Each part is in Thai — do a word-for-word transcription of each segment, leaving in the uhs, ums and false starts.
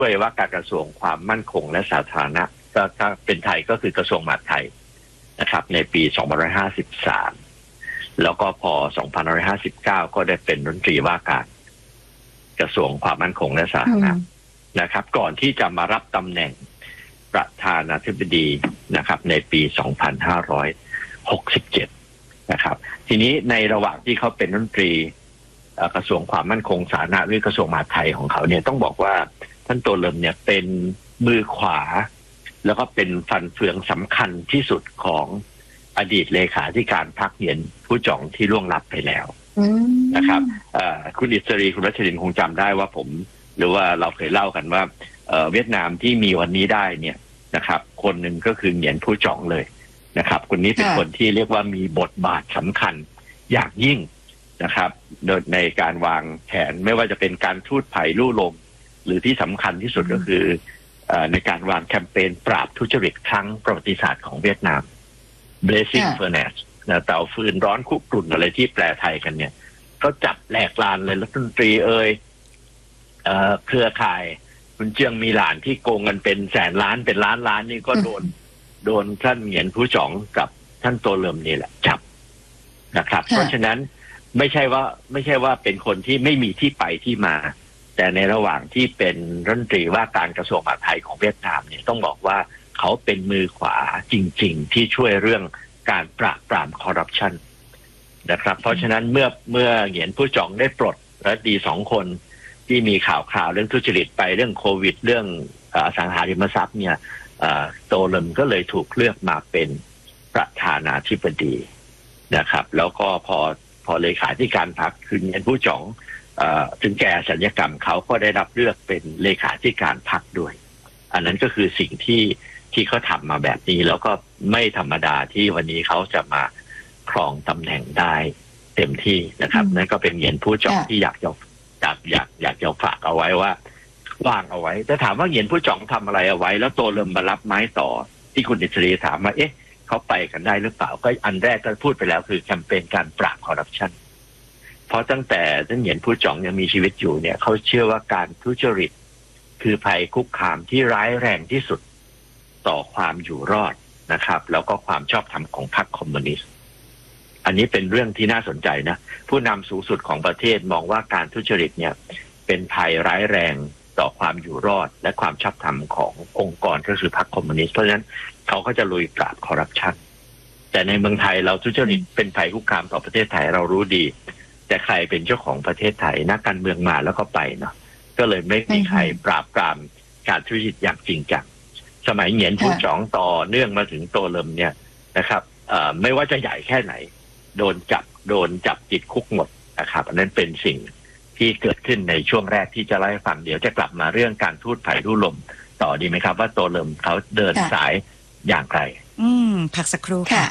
ช่วยว่าการกระทรวงความมั่นคงและสาธารณะก็ถ้าเป็นไทยก็คือกระทรวงมหาดไทยนะครับในปีสองพันห้าร้อยห้าสิบสามแล้วก็พอสองพันห้าร้อยห้าสิบเก้าก็ได้เป็นรัฐมนตรีว่าการกระทรวงความมั่นคงและสาธารณะนะครับก่อนที่จะมารับตำแหน่งประธานาธิบดีนะครับในปีสองพันห้าร้อยหกสิบเจ็ดนะครับทีนี้ในระหว่างที่เขาเป็นรัฐมนตรีกระทรวงความมั่นคงสาธารณะหรือกระทรวงมหาดไทยของเขาเนี่ยต้องบอกว่าท่านโตเลิมเนี่ยเป็นมือขวาแล้วก็เป็นฟันเฟืองสำคัญที่สุดของอดีตเลขาธิการพรรคเหยียนผู้จ่องที่ล่วงลับไปแล้วนะครับคุณอิสรีคุณรัชรินคงจำได้ว่าผมหรือว่าเราเคยเล่ากันว่าเวียดนามที่มีวันนี้ได้เนี่ยนะครับคนหนึ่งก็คือเหยียนผู้จ่องเลยนะครับคนนี้เป็นคนที่เรียกว่ามีบทบาทสำคัญอย่างยิ่งนะครับโดยในการวางแผนไม่ว่าจะเป็นการทูตไผ่ลู่ลมหรือที่สำคัญที่สุดก็คือในการวางแคมเปญปราบทุจริตครั้งประวัติศาสตร์ของเวียดนาม Blazing Furnace เตาฟืนร้อนคุกรุ่นอะไรที่แปลไทยกันเนี่ยก็จับแหลกลานเลยรัฐมนตรีเอ่ยเอ่อเครือข่ายคุณเจียงมีหลานที่โกงกันเป็นแสนล้านเป็นล้านล้านนี่ก็โดนโดนท่านเหงียนผู้จ่องกับท่านโตเลิมนี่แหละจับนะครับเพราะฉะนั้นไม่ใช่ว่าไม่ใช่ว่าเป็นคนที่ไม่มีที่ไปที่มาแต่ในระหว่างที่เป็นรัฐมนตรีว่าการกระทรวงมหาดไทยของเวียดนามเนี่ยต้องบอกว่าเขาเป็นมือขวาจริงๆที่ช่วยเรื่องการปราบปรามคอร์รัปชันนะครับเพราะฉะนั้นเมื่อเมื่อเหงียนผู้จ่องได้ปลดรัฐดีสองคนที่มีข่าวข่าวเรื่องทุจริตไปเรื่องโควิดเรื่องอสังหาริมทรัพย์เนี่ยโตเลิมก็เลยถูกเลือกมาเป็นประธานาธิบดีนะครับแล้วก็พอพอเลขาธิการพรรคคือเหงียนผู้จ่องถึงแก่สัญญกรรมเขาก็ได้รับเลือกเป็นเลขาธิการพรรคด้วยอันนั้นก็คือสิ่งที่ที่เขาทำมาแบบนี้แล้วก็ไม่ธรรมดาที่วันนี้เขาจะมาครองตำแหน่งได้เต็มที่นะครับนั่นก็เป็นเหงียนผู้จ่องที่อยากจะอยากอยากอยากจะฝากเอาไว้ว่าวางเอาไว้แต่ถามว่าเหงียนผู้จ่องทำอะไรเอาไว้แล้วโตเลิมมารับไม้ต่อที่คุณอิสรีถามว่าเอ๊ะเขาไปกันได้หรือเปล่าก็อันแรกก็พูดไปแล้วคือแคมเปญการปราบคอร์รัปชันเพราะตั้งแต่ท่านเหงียนผู้จ่องยังมีชีวิตอยู่เนี่ยเขาเชื่อว่าการทุจริตคือภัยคุกคามที่ร้ายแรงที่สุดต่อความอยู่รอดนะครับแล้วก็ความชอบธรรมของพรรคคอมมิวนิสต์อันนี้เป็นเรื่องที่น่าสนใจนะผู้นำสูงสุดของประเทศมองว่าการทุจริตเนี่ยเป็นภัยร้ายแรงต่อความอยู่รอดและความชอบธรรมขององค์กรก็คือพรรคคอมมิวนิสต์เพราะฉะนั้นเขาก็จะลุยปราบคอร์รัปชันแต่ในเมืองไทยเราทุจริตเป็นภัยคุกคามต่อประเทศไทยเรารู้ดีแต่ใครเป็นเจ้าของประเทศไทยนักการเมืองมาแล้วก็ไปเนาะก็เลยไม่มีใครปราบปรามการทุจริตอย่างจริงจังสมัยเหงียนผู้จ่องต่อเนื่องมาถึงโตเลิมเนี่ยนะครับไม่ว่าจะใหญ่แค่ไหนโดนจับโดนจับติดคุกหมดนะครับอันนั้นเป็นสิ่งที่เกิดขึ้นในช่วงแรกที่จะเล่าให้ฟังเดี๋ยวจะกลับมาเรื่องการทูตไผ่ลู่ลมต่อดีไหมครับว่าโตเลิมเขาเดินสายอย่างไรอืมพักสักครู่ค่ะ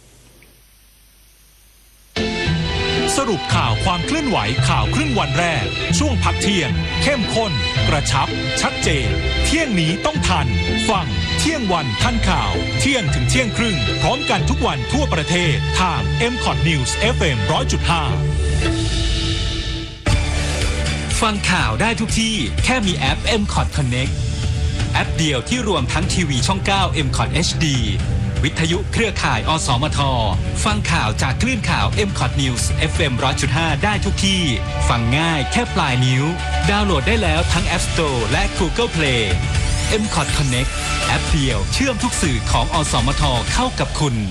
สรุปข่าวความเคลื่อนไหวข่าวครึ่งวันแรกช่วงพักเที่ยงเข้มข้นกระชับชัดเจนเที่ยงนี้ต้องทันฟังเที่ยงวันทันข่าวเที่ยงถึงเที่ยงครึ่งพร้อมกันทุกวันทั่วประเทศทาง เอ็ม คอท News เอฟ เอ็ม หนึ่งร้อยจุดห้า ฟังข่าวได้ทุกที่แค่มีแอป เอ็ม คอท Connect แอปเดียวที่รวมทั้งทีวีช่อง เก้า เอ็ม คอท เอช ดี วิทยุเครือข่ายอสมทฟังข่าวจากคลื่นข่าว เอ็ม คอท News เอฟ เอ็ม หนึ่งร้อยจุดห้า ได้ทุกที่ฟังง่ายแค่ปลายนิ้วดาวน์โหลดได้แล้วทั้ง App Store และ Google Play เอ็ม คอท Connect แอปเดียวเชื่อมทุกสื่อของอสมทเข้ากับคุณ ห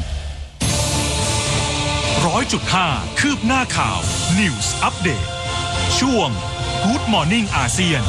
นึ่งร้อยจุดห้า คืบหน้าข่าว News Update ช่วง Good Morning อาเซียน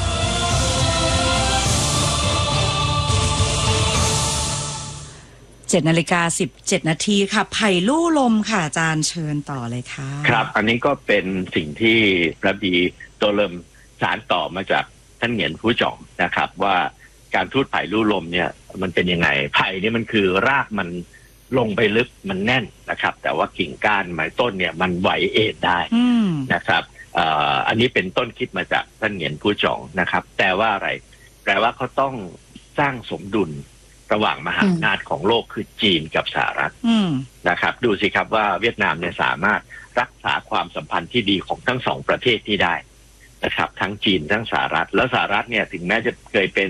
เจ็ดนาฬิกาสิบเจ็ดนาทีค่ะไผ่ลู่ลมค่ะอาจารย์เชิญต่อเลยค่ะครับอันนี้ก็เป็นสิ่งที่พระบีโตเลิมสานต่อมาจากท่านเหงียนผู้จ่องนะครับว่าการทูตไผ่ลู่ลมเนี่ยมันเป็นยังไงไผ่นี่มันคือรากมันลงไปลึกมันแน่นนะครับแต่ว่ากิ่งก้านไม้ต้นเนี่ยมันไหวเอ็นได้นะครับอันนี้เป็นต้นคิดมาจากท่านเหงียนผู้จ่องนะครับแต่ว่าอะไรแปลว่าเขาต้องสร้างสมดุลระหว่างมหาอำนาจของโลกคือจีนกับสหรัฐนะครับดูสิครับว่าเวียดนามเนี่ยสามารถรักษาความสัมพันธ์ที่ดีของทั้งสองประเทศที่ได้นะครับทั้งจีนทั้งสหรัฐแล้วสหรัฐเนี่ยถึงแม้จะเคยเป็น